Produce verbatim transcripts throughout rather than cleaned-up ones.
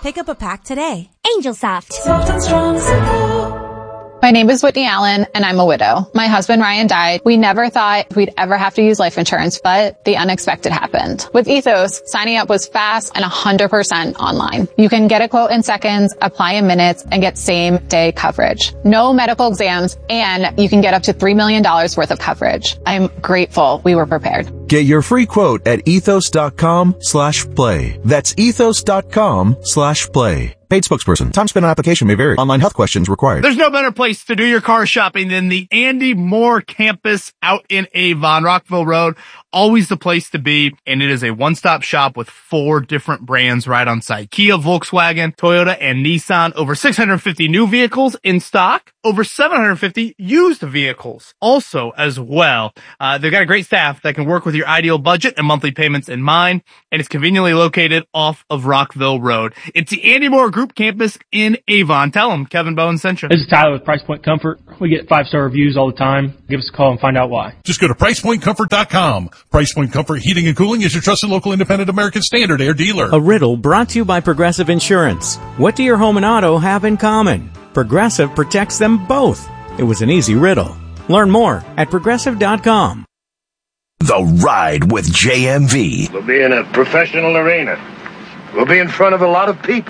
Pick up a pack today. Angel Soft. Soft and strong, simple. My name is Whitney Allen, and I'm a widow. My husband, Ryan, died. We never thought we'd ever have to use life insurance, but the unexpected happened. With Ethos, signing up was fast and one hundred percent online. You can get a quote in seconds, apply in minutes, and get same-day coverage. No medical exams, and you can get up to three million dollars worth of coverage. I'm grateful we were prepared. Get your free quote at ethos.com slash play. That's ethos.com slash play. Paid spokesperson. Time spent on application may vary. Online health questions required. There's no better place to do your car shopping than the Andy Moore campus out in Avon, Rockville Road. Always the place to be. And it is a one-stop shop with four different brands right on site. Kia, Volkswagen, Toyota, and Nissan. Over six hundred fifty new vehicles in stock. Over seven hundred fifty used vehicles also as well. Uh, they've got a great staff that can work with your ideal budget and monthly payments in mind. And it's conveniently located off of Rockville Road. It's the Andy Moore Group campus in Avon. Tell them Kevin Bowen sent you. This is Tyler with Price Point Comfort. We get five-star reviews all the time. Give us a call and find out why. Just go to price point comfort dot com. Price Point Comfort Heating and Cooling is your trusted local independent American Standard Air dealer. A riddle brought to you by Progressive Insurance. What do your home and auto have in common? Progressive protects them both. It was an easy riddle. Learn more at progressive dot com. The Ride with J M V. We'll be in a professional arena. We'll be in front of a lot of people.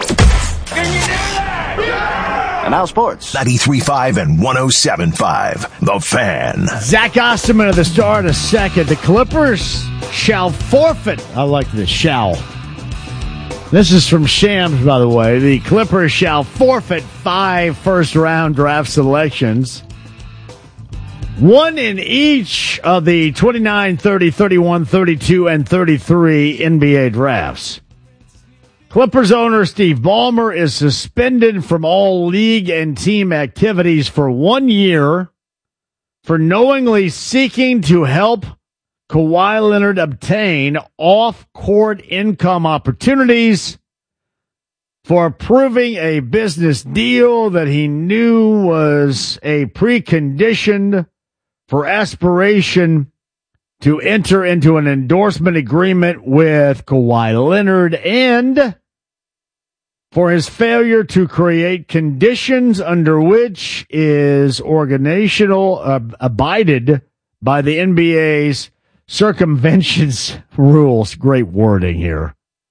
And now sports. ninety-three point five and one oh seven point five. The Fan. Zach Osterman of the Star in a second. The Clippers shall forfeit. I like this shall. This is from Shams, by the way. The Clippers shall forfeit five first-round draft selections. One in each of the twenty-nine, thirty, thirty-one, thirty-two, and thirty-three N B A drafts. Clippers owner Steve Ballmer is suspended from all league and team activities for one year for knowingly seeking to help Kawhi Leonard obtain off-court income opportunities, for approving a business deal that he knew was a precondition for aspiration to enter into an endorsement agreement with Kawhi Leonard, and for his failure to create conditions under which is organizational uh, abided by the N B A's circumventions rules. Great wording here.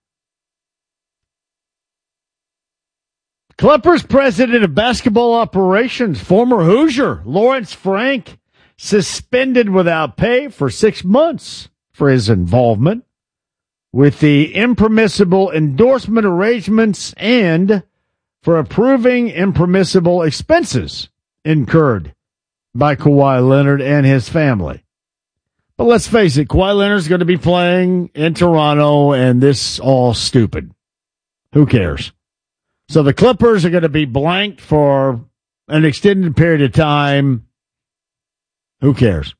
Clippers president of basketball operations, former Hoosier Lawrence Frank, suspended without pay for six months for his involvement with the impermissible endorsement arrangements and for approving impermissible expenses incurred by Kawhi Leonard and his family. But let's face it, Kawhi Leonard's going to be playing in Toronto, and this all stupid. Who cares? So the Clippers are going to be blanked for an extended period of time. Who cares?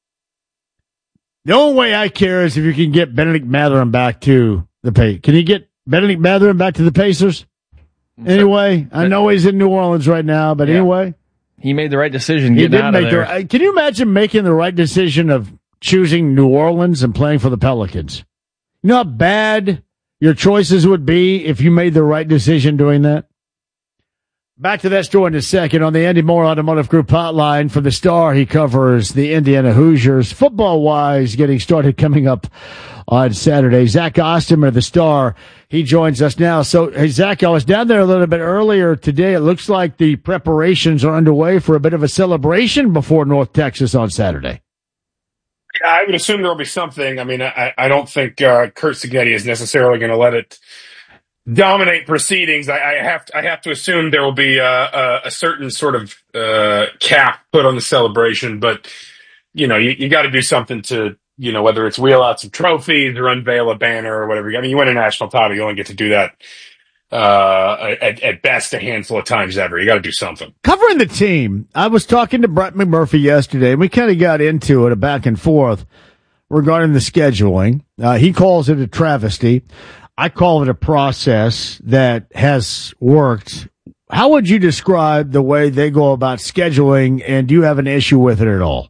The only way I care is if you can get Benedict Mathurin back to the Pacers. Can you get Benedict Mathurin back to the Pacers? Anyway, I know he's in New Orleans right now, but yeah. Anyway. He made the right decision getting out of there. The, can you imagine making the right decision of choosing New Orleans and playing for the Pelicans? You know how bad your choices would be if you made the right decision doing that? Back to that story in a second on the Andy Moore Automotive Group hotline. For the Star, he covers the Indiana Hoosiers. Football-wise, getting started coming up on Saturday. Zach Osterman of the Star, he joins us now. So, hey, Zach, I was down there a little bit earlier today. It looks like the preparations are underway for a bit of a celebration before North Texas on Saturday. Yeah, I would assume there will be something. I mean, I, I don't think uh, Curt Cignetti is necessarily going to let it dominate proceedings. I, I have to, I have to assume there will be a, a, a certain sort of uh, cap put on the celebration, but you know, you, you got to do something to, you know, whether it's wheel out some trophies or unveil a banner or whatever. I mean, you win a national title, you only get to do that uh, at, at best a handful of times ever. You got to do something. Covering the team, I was talking to Brett McMurphy yesterday, and we kind of got into it, a back and forth regarding the scheduling. Uh, he calls it a travesty. I call it a process that has worked. How would you describe the way they go about scheduling, and do you have an issue with it at all?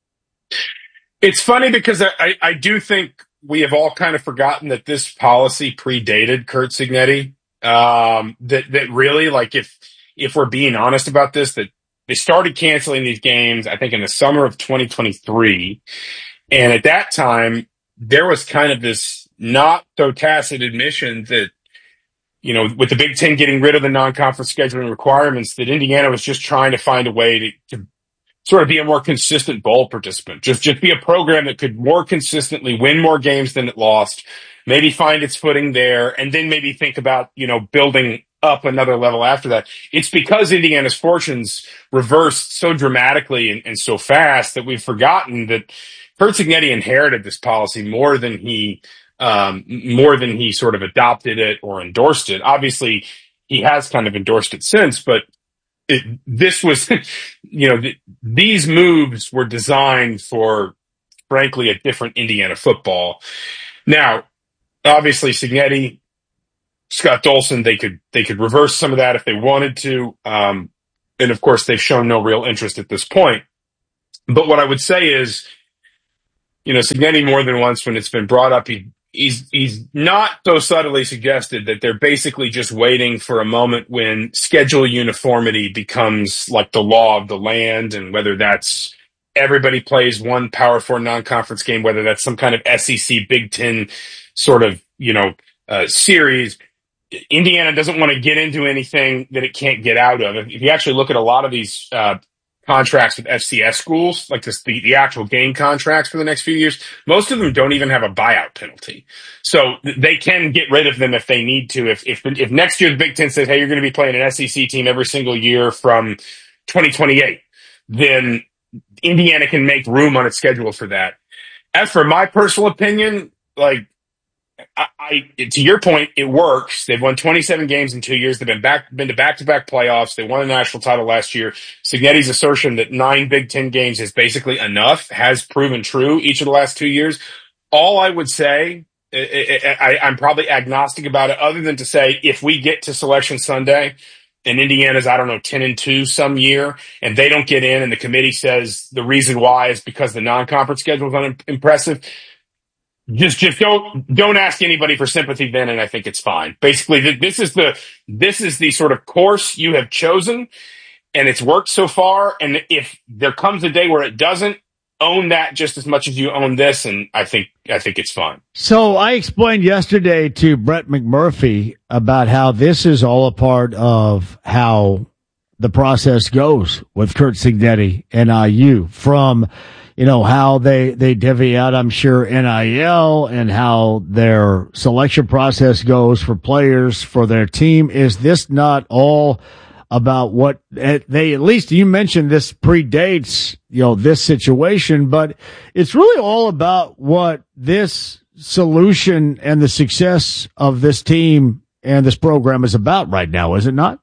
It's funny because I, I, I do think we have all kind of forgotten that this policy predated Curt Cignetti. Um, that, that really, like, if, if we're being honest about this, that they started canceling these games, I think in the summer of twenty twenty-three. And at that time, there was kind of this not so tacit admission that, you know, with the Big Ten getting rid of the non-conference scheduling requirements, that Indiana was just trying to find a way to, to sort of be a more consistent bowl participant, just, just be a program that could more consistently win more games than it lost, maybe find its footing there, and then maybe think about, you know, building up another level after that. It's because Indiana's fortunes reversed so dramatically and, and so fast that we've forgotten that Curt Cignetti inherited this policy more than he, um, more than he sort of adopted it or endorsed it. Obviously, he has kind of endorsed it since, but It, this was, you know, th- these moves were designed for, frankly, a different Indiana football. Now, obviously, Cignetti, Scott Dolson, they could they could reverse some of that if they wanted to, um, and of course, they've shown no real interest at this point. But what I would say is, you know, Cignetti more than once when it's been brought up, he. He's he's not so subtly suggested that they're basically just waiting for a moment when schedule uniformity becomes like the law of the land, and whether that's everybody plays one Power Four non-conference game, whether that's some kind of S E C Big Ten sort of, you know, uh, series. Indiana doesn't want to get into anything that it can't get out of. If you actually look at a lot of these uh, contracts with F C S schools, like this, the, the actual game contracts for the next few years, most of them don't even have a buyout penalty. So they can get rid of them if they need to. If, if, if next year the Big Ten says, hey, you're going to be playing an S E C team every single year from twenty twenty-eight, then Indiana can make room on its schedule for that. As for my personal opinion, like, I, I, to your point, it works. They've won twenty-seven games in two years. They've been back, been to back-to-back playoffs. They won a national title last year. Signetti's assertion that nine Big Ten games is basically enough has proven true each of the last two years. All I would say, I, I, I'm probably agnostic about it, other than to say if we get to Selection Sunday and Indiana's, I don't know, ten and two some year, and they don't get in, and the committee says the reason why is because the non-conference schedule is unimpressive. Just, just don't, don't ask anybody for sympathy then, and I think it's fine. Basically, this is the, this is the sort of course you have chosen, and it's worked so far. And if there comes a day where it doesn't, own that just as much as you own this, and I think, I think it's fine. So I explained yesterday to Brett McMurphy about how this is all a part of how the process goes with Curt Cignetti and I U, from, you know, how they, they divvy out, I'm sure, N I L, and how their selection process goes for players for their team. Is this not all about what they, at least you mentioned this predates, you know, this situation, but it's really all about what this solution and the success of this team and this program is about right now, is it not?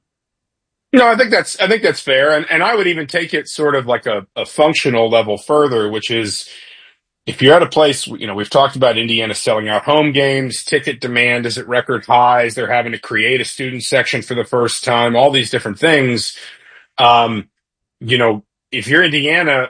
No, I think that's, I think that's fair. And, and I would even take it sort of like a, a functional level further, which is if you're at a place, you know, we've talked about Indiana selling out home games, ticket demand is at record highs. They're having to create a student section for the first time, all these different things. Um, you know, if you're Indiana,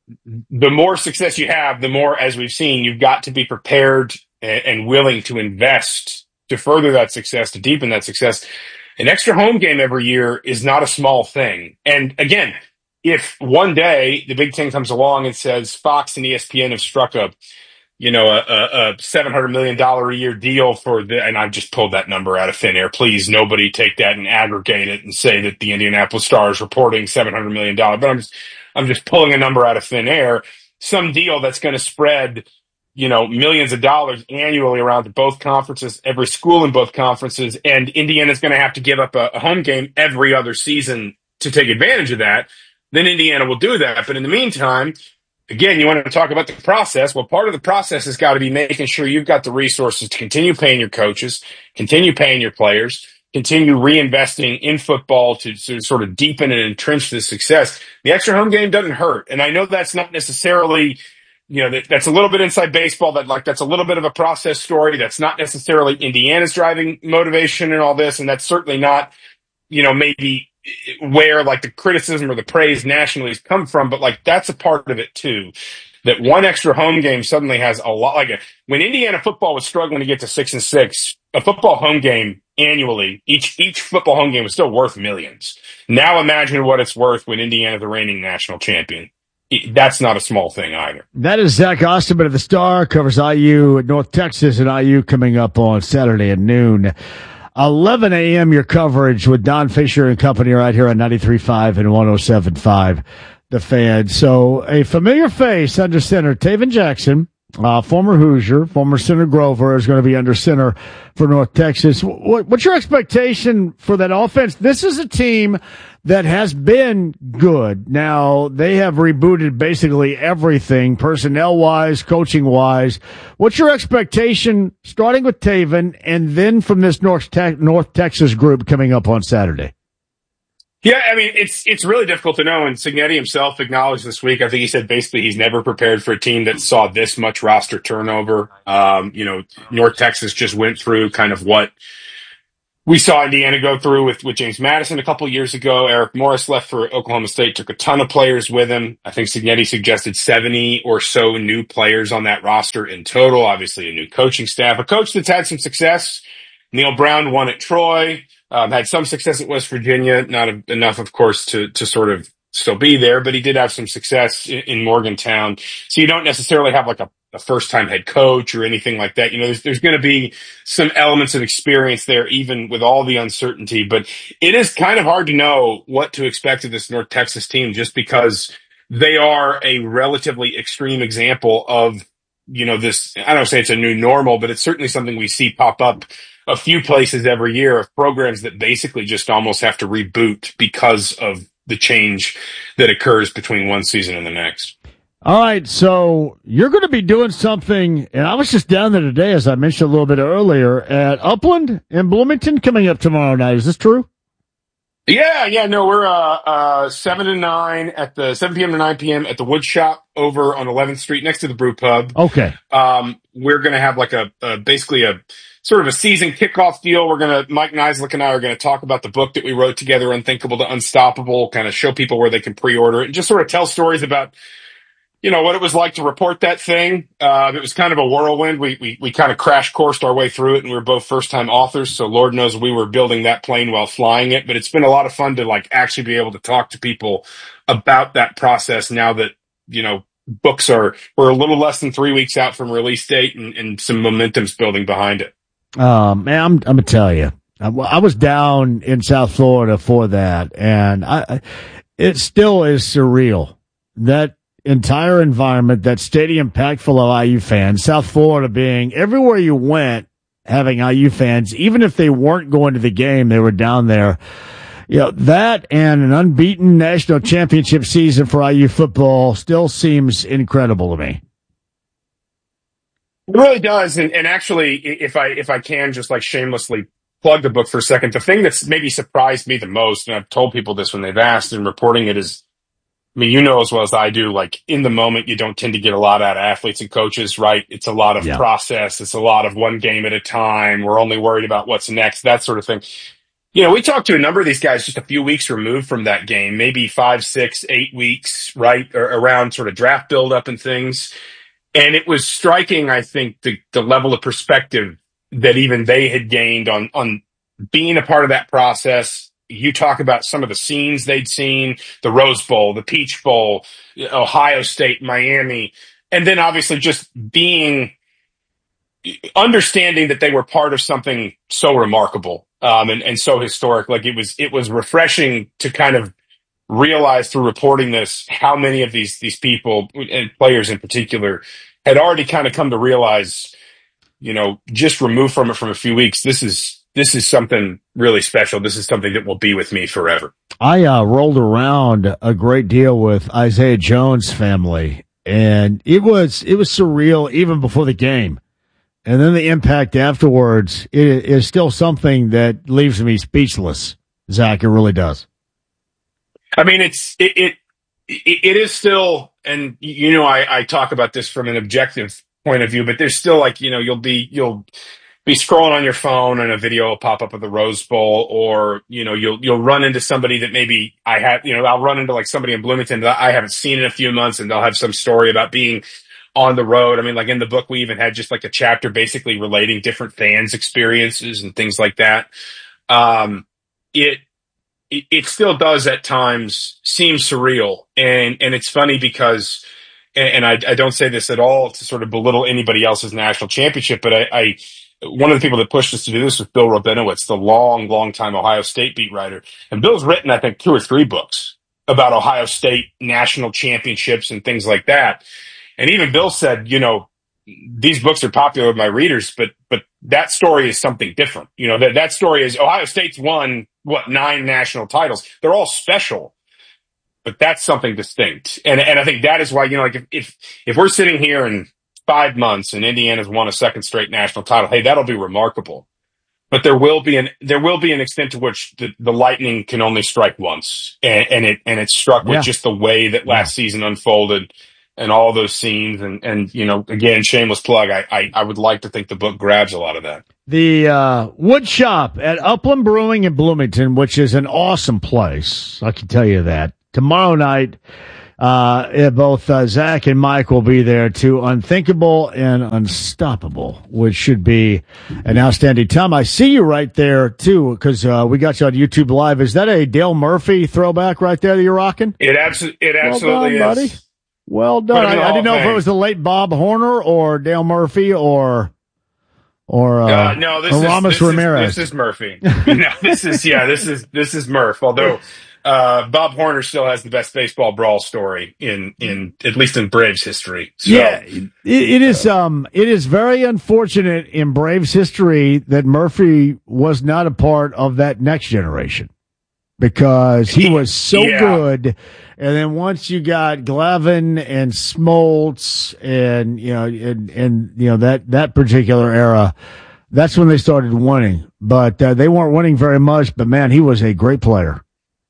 the more success you have, the more, as we've seen, you've got to be prepared and, and willing to invest to further that success, to deepen that success. An extra home game every year is not a small thing. And again, if one day the Big Ten comes along and says Fox and E S P N have struck a, you know, a, a, a seven hundred million dollars a year deal for the, and I've just pulled that number out of thin air. Please, nobody take that and aggregate it and say that the Indianapolis Star is reporting seven hundred million dollars. But I'm just, I'm just pulling a number out of thin air. Some deal that's going to spread, you know, millions of dollars annually around to both conferences, every school in both conferences, and Indiana's going to have to give up a, a home game every other season to take advantage of that, then Indiana will do that. But in the meantime, again, you want to talk about the process. Well, part of the process has got to be making sure you've got the resources to continue paying your coaches, continue paying your players, continue reinvesting in football to, to sort of deepen and entrench the success. The extra home game doesn't hurt. And I know that's not necessarily, you know, that, that's a little bit inside baseball, that like, that's a little bit of a process story. That's not necessarily Indiana's driving motivation and all this. And that's certainly not, you know, maybe where like the criticism or the praise nationally has come from, but like that's a part of it too. That one extra home game suddenly has a lot, like a, when Indiana football was struggling to get to six and six a football home game annually, each each football home game was still worth millions. Now imagine what it's worth when Indiana's the reigning national champion. That's not a small thing either. That is Zach Osterman of the Star, covers I U at North Texas, and I U coming up on Saturday at noon. eleven a.m. your coverage with Don Fisher and company right here on ninety-three point five and one oh seven point five The Fan. So a familiar face under center, Taven Jackson, uh, former Hoosier, former Center Grover, is going to be under center for North Texas. What, what's your expectation for that offense? This is a team that has been good. Now, they have rebooted basically everything, personnel-wise, coaching-wise. What's your expectation, starting with Taven, and then from this North, Te- North Texas group coming up on Saturday? Yeah, I mean, it's it's really difficult to know, and Cignetti himself acknowledged this week, I think he said basically he's never prepared for a team that saw this much roster turnover. Um, you know, North Texas just went through kind of what we saw Indiana go through with, with James Madison a couple of years ago. Eric Morris left for Oklahoma State, took a ton of players with him. I think Cignetti suggested seventy or so new players on that roster in total. Obviously, a new coaching staff, a coach that's had some success. Neil Brown won at Troy, um, had some success at West Virginia, not a, enough, of course, to to sort of still be there, but he did have some success in, in Morgantown. So you don't necessarily have like a a first-time head coach or anything like that. You know, there's, there's going to be some elements of experience there, even with all the uncertainty. But it is kind of hard to know what to expect of this North Texas team just because they are a relatively extreme example of, you know, this, I don't say it's a new normal, but it's certainly something we see pop up a few places every year of programs that basically just almost have to reboot because of the change that occurs between one season and the next. All right, so you're going to be doing something, and I was just down there today, as I mentioned a little bit earlier, at Upland in Bloomington coming up tomorrow night. Is this true? Yeah, yeah, no, we're uh, uh, seven to nine at the seven p.m. to nine p.m. at the Wood Shop over on eleventh Street next to the Brew Pub. Okay. Um, we're going to have like a, a basically a sort of a season kickoff deal. We're going to, Mike Neislick and I are going to talk about the book that we wrote together, Unthinkable to Unstoppable, kind of show people where they can pre-order it and just sort of tell stories about, you know, what it was like to report that thing. Uh, it was kind of a whirlwind. We, we, we kind of crash coursed our way through it, and we were both first time authors. So Lord knows we were building that plane while flying it, but it's been a lot of fun to like actually be able to talk to people about that process now that, you know, books are, we're a little less than three weeks out from release date and, and some momentum's building behind it. Um, man, I'm, I'm gonna tell you, I, I was down in South Florida for that, and I, it still is surreal. That entire environment, that stadium packed full of I U fans, South Florida being everywhere you went, having I U fans, even if they weren't going to the game, they were down there. You know, that and an unbeaten national championship season for I U football still seems incredible to me. It really does. And, and actually, if I, if I can just like shamelessly plug the book for a second, the thing that's maybe surprised me the most, and I've told people this when they've asked and reporting it, is, I mean, you know as well as I do, like in the moment, you don't tend to get a lot out of athletes and coaches, right? It's a lot of yeah. process. It's a lot of one game at a time. We're only worried about what's next, that sort of thing. You know, we talked to a number of these guys just a few weeks removed from that game, maybe five, six, eight weeks, right? Or around sort of draft buildup and things. And it was striking, I think, the, the level of perspective that even they had gained on, on being a part of that process. You talk about some of the scenes they'd seen, the Rose Bowl, the Peach Bowl, Ohio State, Miami, and then obviously just being, understanding that they were part of something so remarkable, um, and, and so historic. Like it was, it was refreshing to kind of realize through reporting this, how many of these, these people and players in particular had already kind of come to realize, you know, just removed from it from a few weeks, this is, This is something really special. This is something that will be with me forever. I uh, rolled around a great deal with Isaiah Jones' family, and it was it was surreal even before the game. And then the impact afterwards is, is still something that leaves me speechless, Zach. It really does. I mean, it's it it, it is still, and you know, I, I talk about this from an objective point of view, but there's still like, you know, you'll be you'll. be scrolling on your phone and a video will pop up of the Rose Bowl, or, you know, you'll, you'll run into somebody that maybe I have, you know, I'll run into like somebody in Bloomington that I haven't seen in a few months, and they'll have some story about being on the road. I mean, like in the book, we even had just like a chapter basically relating different fans' experiences and things like that. Um, it, it, it still does at times seem surreal. And, and it's funny because, and, and I, I don't say this at all to sort of belittle anybody else's national championship, but I, I, one of the people that pushed us to do this was Bill Rabinowitz, the long, long time Ohio State beat writer. And Bill's written, I think, two or three books about Ohio State national championships and things like that. And even Bill said, you know, these books are popular with my readers, but but that story is something different. You know, that that story is Ohio State's won, what, nine national titles. They're all special, but that's something distinct. And and I think that is why, you know, like if if, if we're sitting here in five months and Indiana's won a second straight national title, hey, that'll be remarkable. But there will be an there will be an extent to which the, the lightning can only strike once, and, and it and it struck with yeah. just the way that last yeah. season unfolded. And all those scenes, and, and you know, again, shameless plug, I, I, I would like to think the book grabs a lot of that. The uh, wood shop at Upland Brewing in Bloomington, which is an awesome place, I can tell you that. Tomorrow night, uh, both uh, Zach and Mike will be there to Unthinkable and Unstoppable, which should be an outstanding time. I see you right there, too, because uh, we got you on YouTube Live. Is that a Dale Murphy throwback right there that you're rocking? It, abso- it absolutely well done, is. Buddy. Well done. I, I didn't know if it was the late Bob Horner or Dale Murphy or or uh, uh, no, this, is, Ramos this, Ramirez. Is, this is Murphy. no, this is yeah, this is this is Murph. Although uh, Bob Horner still has the best baseball brawl story in in at least in Braves history. So, yeah, it, it is. Uh, um, it is very unfortunate in Braves history that Murphy was not a part of that next generation because he was so yeah. good. And then once you got Glavine and Smoltz and, you know, and, and, you know, that, that particular era, that's when they started winning. But uh, they weren't winning very much, but man, he was a great player.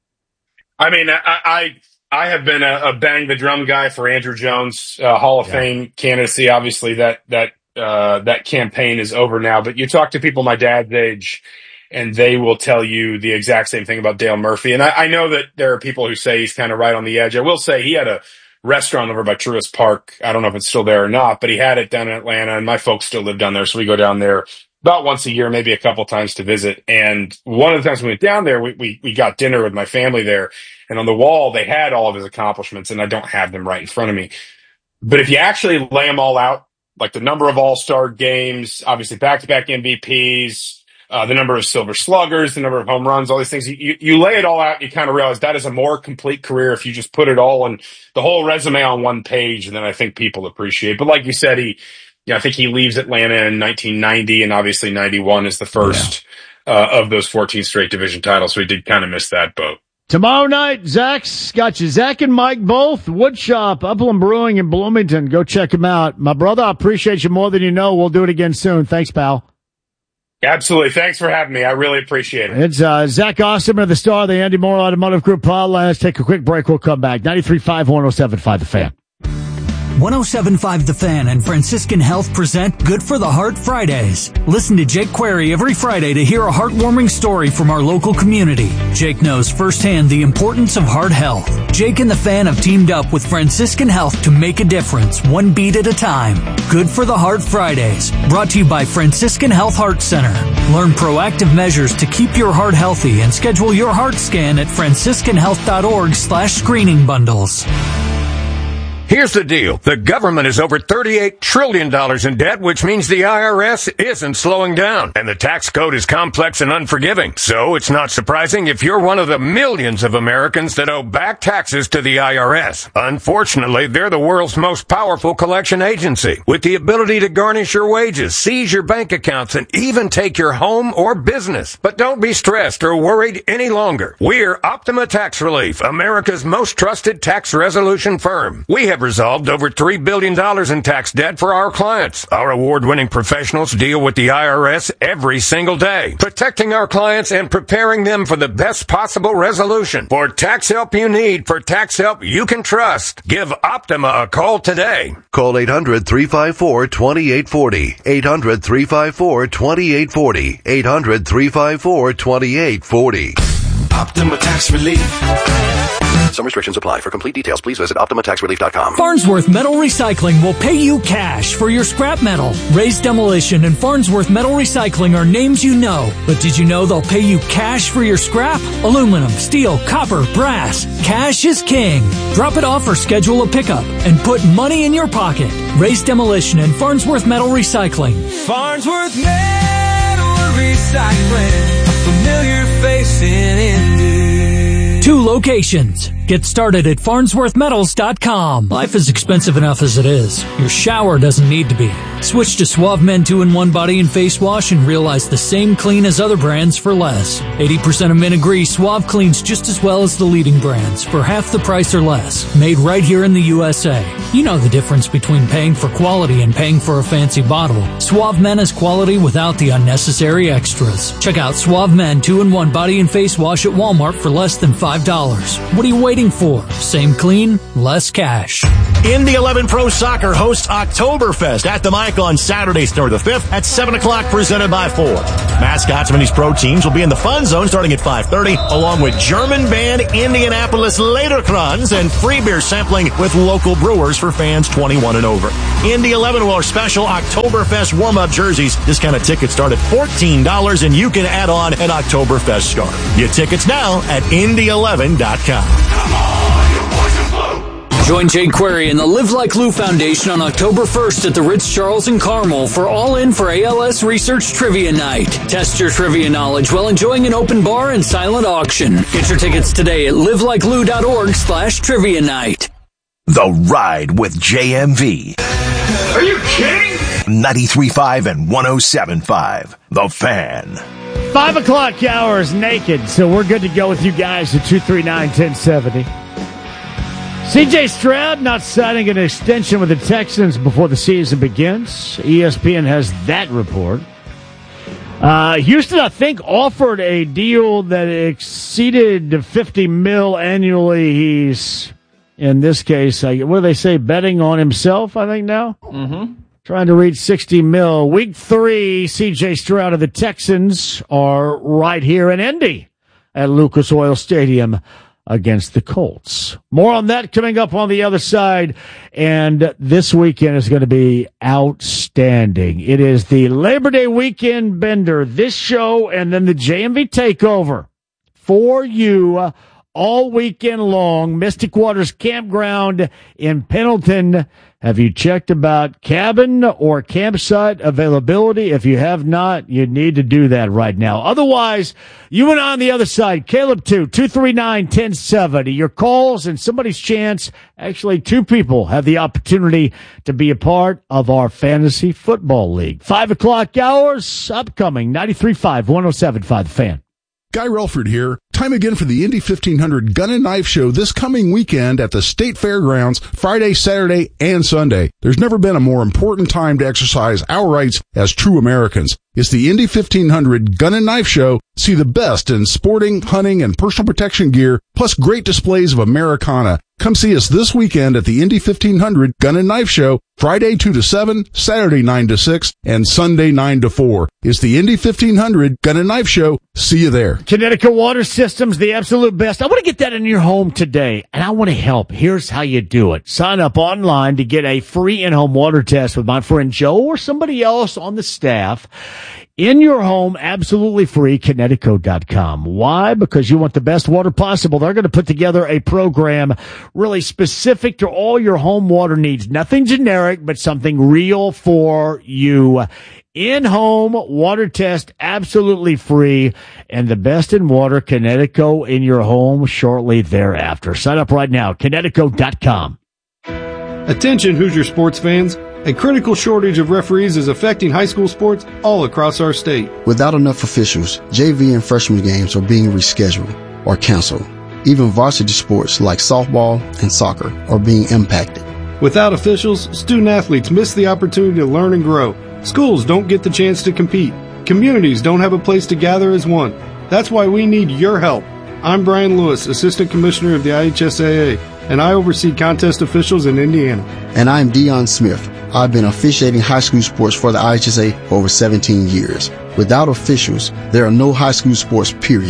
I mean, I, I, I have been a, a bang the drum guy for Andrew Jones, uh, Hall of yeah. Fame candidacy. Obviously that, that, uh, that campaign is over now, but you talk to people my dad's age, and they will tell you the exact same thing about Dale Murphy. And I, I know that there are people who say he's kind of right on the edge. I will say he had a restaurant over by Truist Park. I don't know if it's still there or not, but he had it down in Atlanta, and my folks still live down there. So we go down there about once a year, maybe a couple times to visit. And one of the times we went down there, we, we, we got dinner with my family there. And on the wall, they had all of his accomplishments, and I don't have them right in front of me. But if you actually lay them all out, like the number of all-star games, obviously back-to-back M V Ps, Uh, the number of silver sluggers, the number of home runs, all these things. You, you lay it all out, you kind of realize that is a more complete career if you just put it all in the whole resume on one page, and then I think people appreciate. But like you said, he, yeah, I think he leaves Atlanta in nineteen ninety, and obviously ninety-one is the first yeah. uh, of those fourteen straight division titles. So he did kind of miss that boat. Tomorrow night, Zach's got you. Zach and Mike both. Woodshop, Upland Brewing in Bloomington. Go check him out. My brother, I appreciate you more than you know. We'll do it again soon. Thanks, pal. Absolutely. Thanks for having me. I really appreciate it. It's uh, Zach Osterman, the star of the Andy Moore Automotive Group Podline. Let's take a quick break. We'll come back. ninety-three point five, one oh seven point five, The Fan. one oh seven point five The Fan and Franciscan Health present Good for the Heart Fridays. Listen to Jake Query every Friday to hear a heartwarming story from our local community. Jake knows firsthand the importance of heart health. Jake and The Fan have teamed up with Franciscan Health to make a difference, one beat at a time. Good for the Heart Fridays, brought to you by Franciscan Health Heart Center. Learn proactive measures to keep your heart healthy and schedule your heart scan at franciscanhealth.org slash screening bundles. Here's the deal. The government is over thirty-eight trillion dollars in debt, which means the I R S isn't slowing down. And the tax code is complex and unforgiving. So it's not surprising if you're one of the millions of Americans that owe back taxes to the I R S. Unfortunately, they're the world's most powerful collection agency, with the ability to garnish your wages, seize your bank accounts, and even take your home or business. But don't be stressed or worried any longer. We're Optima Tax Relief, America's most trusted tax resolution firm. We have resolved over three billion dollars in tax debt for our clients. Our award-winning professionals deal with the I R S every single day, protecting our clients and preparing them for the best possible resolution. For tax help you need, for tax help you can trust, give Optima a call today. Call eight hundred, three five four, two eight four zero. eight hundred, three five four, two eight four zero. eight hundred, three five four, two eight four zero. Optima Tax Relief. Some restrictions apply. For complete details, please visit Optima Tax Relief dot com. Farnsworth Metal Recycling will pay you cash for your scrap metal. Raised Demolition and Farnsworth Metal Recycling are names you know. But did you know they'll pay you cash for your scrap? Aluminum, steel, copper, brass. Cash is king. Drop it off or schedule a pickup and put money in your pocket. Raised Demolition and Farnsworth Metal Recycling. Farnsworth Metal Recycling. A familiar face in Indy. Two locations. Get started at farnsworth metals dot com. Life is expensive enough as it is. Your shower doesn't need to be. Switch to Suave Men two in one body and face wash and realize the same clean as other brands for less. eighty percent of men agree Suave cleans just as well as the leading brands for half the price or less. Made right here in the U S A. You know the difference between paying for quality and paying for a fancy bottle. Suave Men is quality without the unnecessary extras. Check out Suave Men two in one body and face wash at Walmart for less than five dollars. What are you waiting for? Same clean, less cash. Indy eleven Pro Soccer hosts Oktoberfest at the Mike on Saturday, September the fifth at seven o'clock, presented by Ford. Mascots from these pro teams will be in the Fun Zone starting at five thirty, along with German band Indianapolis Lederkranz and free beer sampling with local brewers for fans twenty-one and over. Indy eleven will have special Oktoberfest warm-up jerseys. Discounted tickets start at fourteen dollars, and you can add on an Oktoberfest scarf. Get tickets now at indy eleven dot com. Come on, you boys in blue. Join Jake Query and the Live Like Lou Foundation on October first at the Ritz-Charles in Carmel for All In for A L S Research Trivia Night. Test your trivia knowledge while enjoying an open bar and silent auction. Get your tickets today at live like lou dot org slash trivia night. The Ride with J M V. Are you kidding? ninety-three point five and one oh seven point five. The Fan. Five o'clock hour is naked, so we're good to go with you guys at two three nine, one oh seven oh. C J Stroud not signing an extension with the Texans before the season begins. E S P N has that report. Uh, Houston, I think, offered a deal that exceeded fifty mil annually. He's, in this case, what do they say, betting on himself, I think now? Mm-hmm. Trying to reach sixty mil. Week three, C J Stroud of the Texans are right here in Indy at Lucas Oil Stadium against the Colts. More on that coming up on the other side. And this weekend is going to be outstanding. It is the Labor Day weekend bender, this show, and then the J M V Takeover for you uh, all weekend long. Mystic Waters Campground in Pendleton. Have you checked about cabin or campsite availability? If you have not, you need to do that right now. Otherwise, you and I on the other side, Caleb two, two three nine, one oh seven oh. Your calls and somebody's chance. Actually, two people have the opportunity to be a part of our fantasy football league. Five o'clock hours upcoming. ninety-three point five, one oh seven point five, The Fan. Guy Relford here. Time again for the Indy fifteen hundred Gun and Knife Show this coming weekend at the State Fairgrounds, Friday, Saturday, and Sunday. There's never been a more important time to exercise our rights as true Americans. It's the Indy fifteen hundred Gun and Knife Show. See the best in sporting, hunting, and personal protection gear, plus great displays of Americana. Come see us this weekend at the Indy fifteen hundred Gun and Knife Show, Friday two to seven, Saturday nine to six, and Sunday nine to four. It's the Indy fifteen hundred Gun and Knife Show. See you there. Connecticut Water Systems, the absolute best. I want to get that in your home today, and I want to help. Here's how you do it. Sign up online to get a free in-home water test with my friend Joe or somebody else on the staff. In your home, absolutely free, Connecticut dot com. Why? Because you want the best water possible. They're going to put together a program really specific to all your home water needs. Nothing generic, but something real for you. In-home water test, absolutely free, and the best in water, Connecticut, in your home shortly thereafter. Sign up right now, Connecticut dot com. Attention, Hoosier sports fans. A critical shortage of referees is affecting high school sports all across our state. Without enough officials, J V and freshman games are being rescheduled or canceled. Even varsity sports like softball and soccer are being impacted. Without officials, student athletes miss the opportunity to learn and grow. Schools don't get the chance to compete. Communities don't have a place to gather as one. That's why we need your help. I'm Brian Lewis, Assistant Commissioner of the I H S A A, and I oversee contest officials in Indiana. And I'm Dion Smith. I've been officiating high school sports for the I H S A for over seventeen years. Without officials, there are no high school sports, period.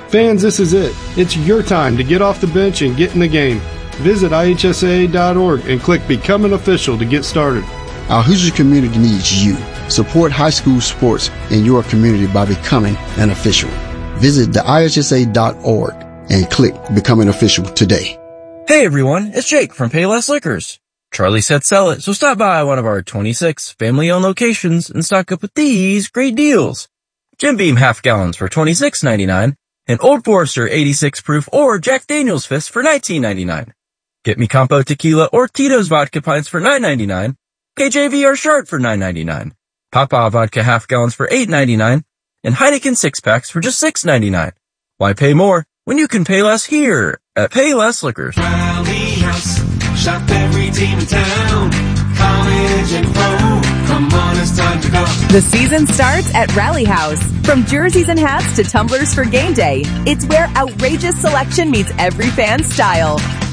Fans, this is it. It's your time to get off the bench and get in the game. Visit I H S A A dot org and click Become an Official to get started. Our Hoosier community needs you. Support high school sports in your community by becoming an official. Visit the I H S A dot org and click Become an Official today. Hey everyone, it's Jake from Payless Liquors. Charlie said sell it, so stop by one of our twenty-six family-owned locations and stock up with these great deals. Jim Beam half gallons for twenty-six ninety-nine and Old Forester eighty-six proof or Jack Daniel's Fist for nineteen ninety-nine. Get Me Campo Tequila or Tito's Vodka Pints for nine ninety-nine. K J V R Shard for nine ninety-nine. Papa Vodka half gallons for eight ninety-nine. And Heineken six packs for just six ninety-nine. Why pay more when you can pay less here at Payless Liquors? Rally House, shop every team in town. College and pro, come on, it's time to go. The season starts at Rally House. From jerseys and hats to tumblers for game day, it's where outrageous selection meets every fan's style.